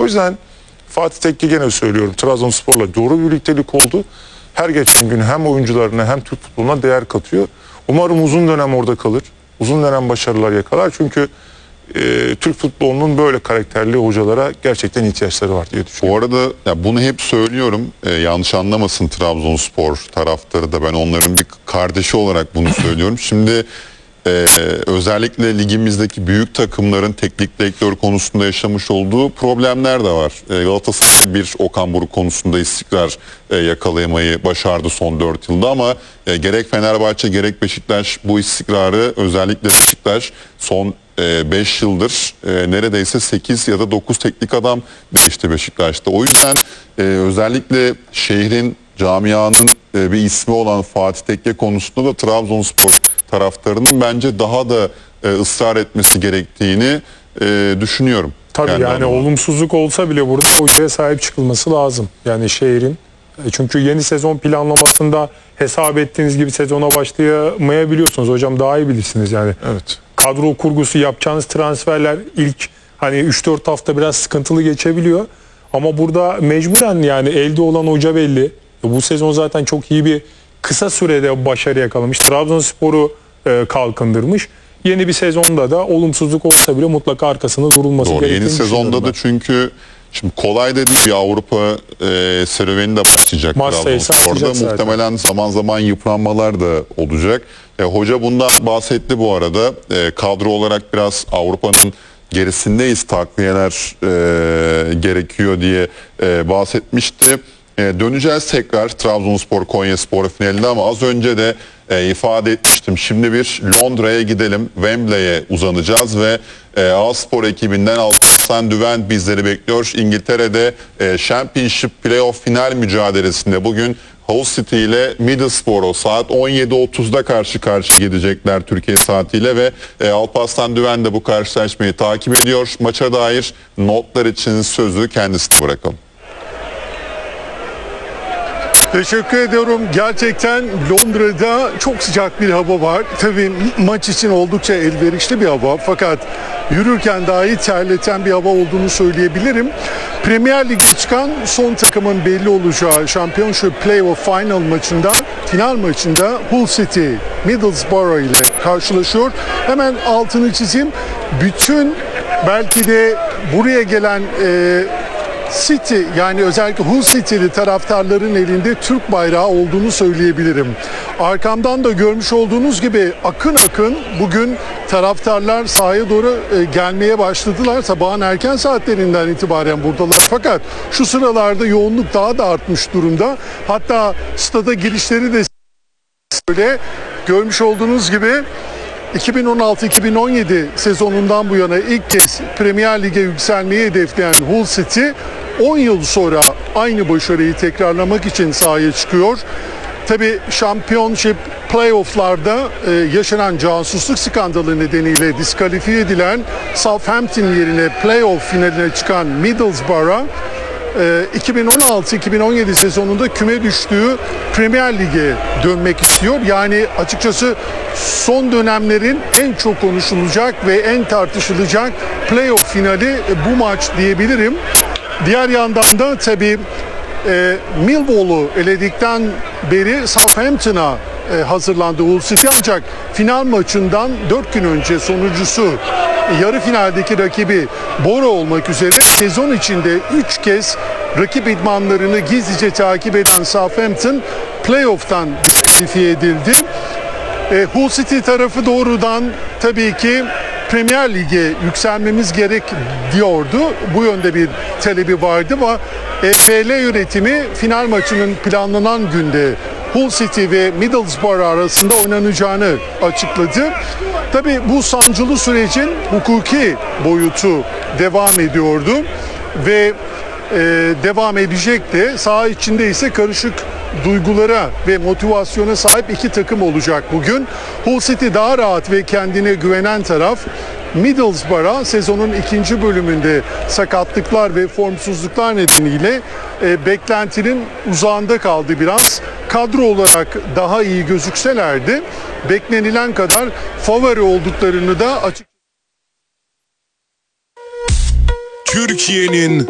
O yüzden Fatih Tekke gene söylüyorum, Trabzonspor'la doğru birliktelik oldu. Her geçen gün hem oyuncularına hem Türk futboluna değer katıyor. Umarım uzun dönem orada kalır. Uzun dönem başarılar yakalar. Çünkü Türk futbolunun böyle karakterli hocalara gerçekten ihtiyaçları var diye düşünüyorum. Bu arada ya bunu hep söylüyorum. Yanlış anlamasın Trabzonspor taraftarı da, ben onların bir kardeşi olarak bunu söylüyorum. Şimdi özellikle ligimizdeki büyük takımların teknik direktör konusunda yaşamış olduğu problemler de var. Galatasaray bir Okan Buruk konusunda istikrar yakalayamayı başardı son 4 yılda ama gerek Fenerbahçe gerek Beşiktaş bu istikrarı, özellikle Beşiktaş son 5 yıldır neredeyse 8 ya da 9 teknik adam değişti Beşiktaş'ta. O yüzden özellikle şehrin, camianın bir ismi olan Fatih Tekke konusunda da Trabzonspor taraftarının bence daha da ısrar etmesi gerektiğini düşünüyorum. Tabii yani adıma. Olumsuzluk olsa bile burada hocaya sahip çıkılması lazım. Yani şehrin. Çünkü yeni sezon planlamasında hesap ettiğiniz gibi sezona başlayamayabiliyorsunuz. Hocam daha iyi bilirsiniz yani. Evet. Kadro kurgusu, yapacağınız transferler ilk hani 3-4 hafta biraz sıkıntılı geçebiliyor. Ama burada mecburen yani elde olan hoca belli. Bu sezon zaten çok iyi bir kısa sürede başarı yakalamış. Trabzonspor'u kalkındırmış. Yeni bir sezonda da olumsuzluk olsa bile mutlaka arkasında durulması gerektiğini Yeni sezonda da çünkü şimdi kolay da bir Avrupa serüveni de başlayacak Trabzonspor'da. Muhtemelen zaman zaman yıpranmalar da olacak. Hoca bundan bahsetti bu arada. Kadro olarak biraz Avrupa'nın gerisindeyiz, takviyeler gerekiyor diye bahsetmişti. Döneceğiz tekrar Trabzonspor Konyaspor finaline ama az önce de ifade etmiştim. Şimdi bir Londra'ya gidelim. Wembley'e uzanacağız ve A-Spor ekibinden Alparslan Düven bizleri bekliyor. İngiltere'de Championship Playoff final mücadelesinde bugün Hull City ile Middlesbrough saat 17.30'da karşı karşıya gidecekler Türkiye saatiyle ve Alparslan Düven de bu karşılaşmayı takip ediyor. Maça dair notlar için sözü kendisine bırakalım. Teşekkür ediyorum. Gerçekten Londra'da çok sıcak bir hava var. Tabii maç için oldukça elverişli bir hava. Fakat yürürken dahi terleten bir hava olduğunu söyleyebilirim. Premier Lig'e çıkan son takımın belli olacağı Championship Playoff final maçında Hull City Middlesbrough ile karşılaşıyor. Hemen altını çizeyim. Bütün belki de buraya gelen City, yani özellikle Hull City'li taraftarların elinde Türk bayrağı olduğunu söyleyebilirim. Arkamdan da görmüş olduğunuz gibi akın akın bugün taraftarlar sahaya doğru gelmeye başladılar. Sabahın erken saatlerinden itibaren buradalar. Fakat şu sıralarda yoğunluk daha da artmış durumda. Hatta stada girişleri de böyle görmüş olduğunuz gibi 2016-2017 sezonundan bu yana ilk kez Premier Lig'e yükselmeyi hedefleyen Hull City 10 yıl sonra aynı başarıyı tekrarlamak için sahaya çıkıyor. Tabii Championship Playoff'larda yaşanan casusluk skandalı nedeniyle diskalifiye edilen Southampton yerine playoff finaline çıkan Middlesbrough 2016-2017 sezonunda küme düştüğü Premier Lig'e dönmek istiyor. Yani açıkçası son dönemlerin en çok konuşulacak ve en tartışılacak playoff finali bu maç diyebilirim. Diğer yandan da tabii Millwall'u eledikten beri Southampton'a hazırlandı Hull City, ancak final maçından 4 gün önce sonuncusu yarı finaldeki rakibi Boro olmak üzere sezon içinde 3 kez rakip idmanlarını gizlice takip eden Southampton playoff'tan diskalifiye edildi. Hull City tarafı doğrudan tabii ki Premier Lig'e yükselmemiz gerek diyordu. Bu yönde bir talebi vardı ama FL yönetimi final maçının planlanan günde Hull City ve Middlesbrough arasında oynanacağını açıkladı. Tabii bu sancılı sürecin hukuki boyutu devam ediyordu ve devam edecek de. Saha içinde ise karışık duygulara ve motivasyona sahip iki takım olacak bugün. Hull City daha rahat ve kendine güvenen taraf. Middlesbrough sezonun ikinci bölümünde sakatlıklar ve formsuzluklar nedeniyle beklentinin uzağında kaldı biraz. Kadro olarak daha iyi gözükselerdi beklenilen kadar favori olduklarını da açık. Türkiye'nin